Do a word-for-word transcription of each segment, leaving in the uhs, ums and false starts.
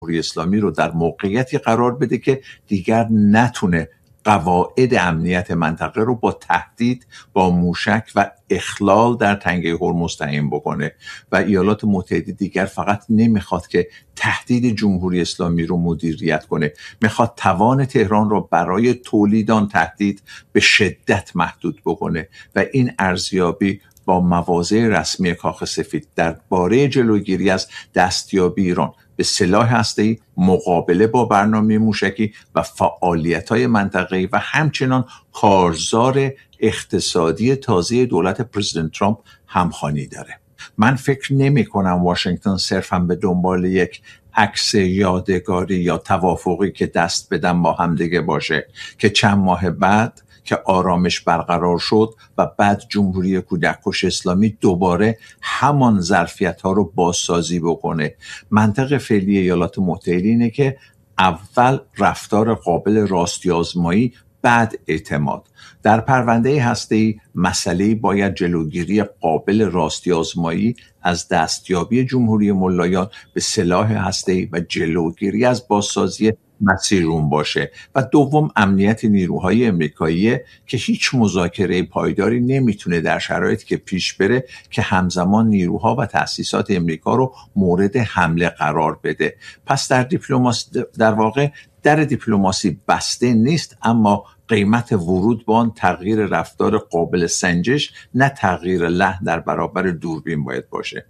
جمهوری اسلامی رو در موقعیتی قرار بده که دیگر نتونه قواعد امنیت منطقه رو با تهدید با موشک و اخلال در تنگه هرمز تعیین بکنه و ایالات متحده دیگر فقط نمیخواد که تهدید جمهوری اسلامی رو مدیریت کنه، میخواد توان تهران رو برای تولید آن تهدید به شدت محدود بکنه و این ارزیابی با مواضع رسمی کاخ سفید درباره جلوگیری از دستیابی ایران به سلاح هسته‌ای، مقابله با برنامه موشکی و فعالیت‌های منطقه‌ای و همچنان کارزار اقتصادی تازه دولت پرزیدنت ترامپ همخوانی داره. من فکر نمی کنم واشنگتن صرفاً به دنبال یک عکس یادگاری یا توافقی که دست بدن با همدیگه باشه که چند ماه بعد که آرامش برقرار شد و بعد جمهوری کودککش اسلامی دوباره همان ظرفیت‌ها رو بازسازی بکنه. منطق فعلی ایالات متحده اینه که اول رفتار قابل راستی آزمایی، بعد اعتماد. در پرونده هسته‌ای مسئله باید جلوگیری قابل راستی آزمایی از دستیابی جمهوری ملایان به سلاح هسته‌ای و جلوگیری از بازسازی مسیرون باشه و دوم امنیت نیروهای امریکایی که هیچ مذاکره پایداری نمیتونه در شرایطی که پیش بره که همزمان نیروها و تأسیسات امریکا رو مورد حمله قرار بده. پس در دیپلماسی در واقع در دیپلماسی بسته نیست، اما قیمت ورود به آن تغییر رفتار قابل سنجش نه تغییر لحن در برابر دوربین باید باشه.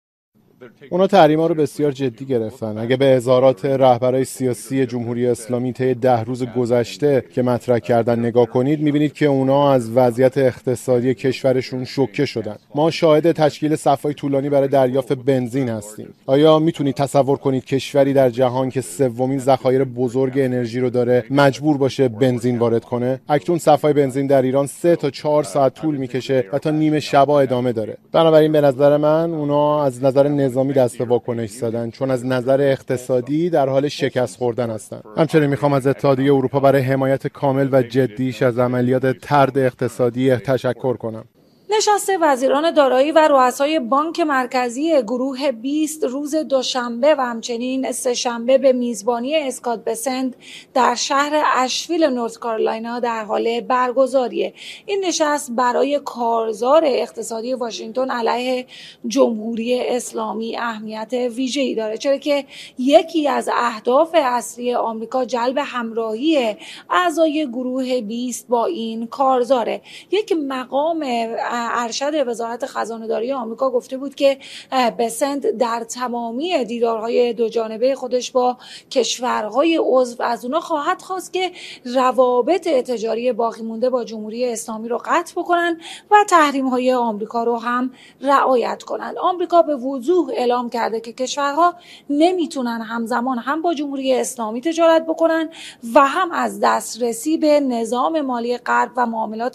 اونا تحریما رو بسیار جدی گرفتن. اگه به اظهارات رهبرای سیاسی جمهوری اسلامی طی ده روز گذشته که مطرح کردن نگاه کنید، میبینید که اونا از وضعیت اقتصادی کشورشون شوکه شدن. ما شاهد تشکیل صفای طولانی برای دریافت بنزین هستیم. آیا میتونید تصور کنید کشوری در جهان که سومین ذخایر بزرگ انرژی رو داره مجبور باشه بنزین وارد کنه؟ اکنون صفای بنزین در ایران سه تا چهار ساعت طول میکشه و تا نیمه شبا ادامه داره. بنابراین به نظر من اونا از نظر نظامی دست به واکنش زدن، چون از نظر اقتصادی در حال شکست خوردن هستند. همچنین میخوام از اتحادیه اروپا برای حمایت کامل و جدیش از عملیات طرد اقتصادی تشکر کنم. نشست وزیران دارایی و رؤسای بانک مرکزی گروه بیست روز دوشنبه و همچنین سه‌شنبه به میزبانی اسکات بسنت در شهر اشویل نورت کارولاینا در حال برگزاریه. این نشست برای کارزار اقتصادی واشنگتن علیه جمهوری اسلامی اهمیت ویژه‌ای داره، چرا که یکی از اهداف اصلی آمریکا جلب همراهی اعضای گروه بیست با این کارزاره. یک مقام ارشد وزارت خزانه‌داری آمریکا گفته بود که بسنت در تمامی دیدارهای دو جانبه خودش با کشورهای عضو از اونا خواهد خواست که روابط تجاری باقی مونده با جمهوری اسلامی رو قطع بکنن و تحریم‌های آمریکا رو هم رعایت کنند. آمریکا به وضوح اعلام کرده که کشورها نمیتونن همزمان هم با جمهوری اسلامی تجارت بکنن و هم از دسترسی به نظام مالی غرب و معاملات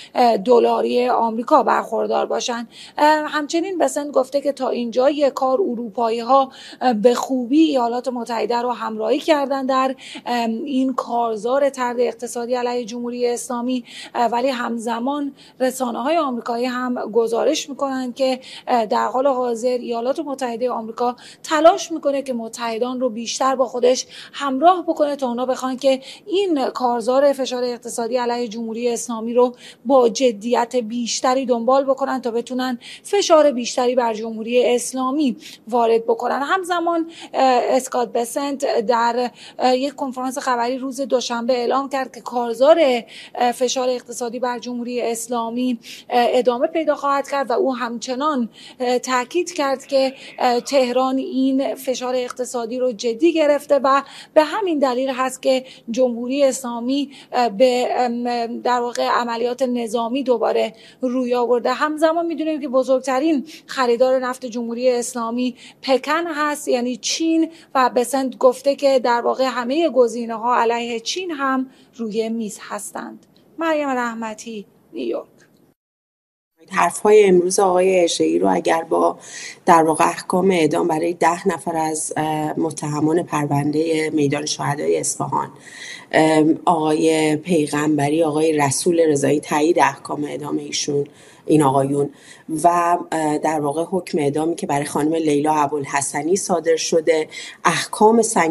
دلاری آمریکا برخوردار باشن. همچنین بسنت گفته که تا اینجای کار اروپایی‌ها به خوبی ایالات متحده رو همراهی کردن در این کارزار طرد اقتصادی علیه جمهوری اسلامی، ولی همزمان رسانه‌های آمریکایی هم گزارش میکنن که در حال حاضر ایالات متحده آمریکا تلاش میکنه که متحدان رو بیشتر با خودش همراه بکنه تا اونا بخوان که این کارزار فشار اقتصادی علیه جمهوری اسلامی رو با جدیت بیشتری دنبال بکنن تا بتونن فشار بیشتری بر جمهوری اسلامی وارد بکنن. همزمان اسکات بسنت در یک کنفرانس خبری روز دوشنبه اعلام کرد که کارزار فشار اقتصادی بر جمهوری اسلامی ادامه پیدا خواهد کرد و او همچنان تاکید کرد که تهران این فشار اقتصادی رو جدی گرفته و به همین دلیل هست که جمهوری اسلامی به در واقع عملیات نظامی دوباره روی آورده. همزمان میدونیم که بزرگترین خریدار نفت جمهوری اسلامی پکن هست، یعنی چین، و بسنت گفته که در واقع همه گزینه‌ها علیه چین هم روی میز هستند. مریم رحمتی، نیویورک. حرف‌های امروز آقای عشایی رو اگر با در واقع احکام اعدام برای ده نفر از متهمان پرونده میدان شهدای اصفهان، آقای پیغمبری، آقای رسول رضایی تایید احکام اعدام ایشون این آقایون و در واقع حکم اعدامی که برای خانم لیلا ابوالحسنی صادر شده، احکام سنگ